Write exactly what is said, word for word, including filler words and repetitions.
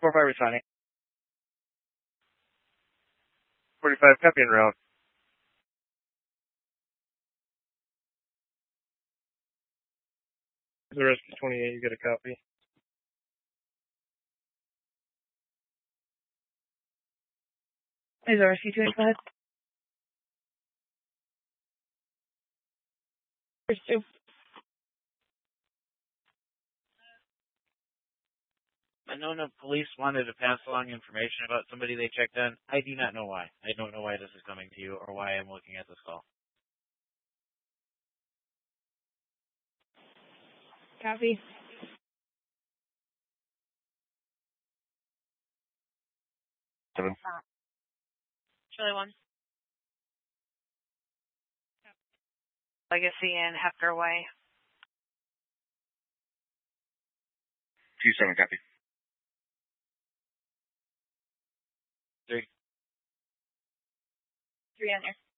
four five responding. forty-five, copy en route. The rescue twenty-eight, you get a copy. Is the rescue twenty-five? There's two. I know the police wanted to pass along information about somebody they checked on. I do not know why. I don't know why this is coming to you or why I'm looking at this call. Copy. Seven. Charlie one. Legacy and Hefner Way. Two seven, copy. Three. Three on there.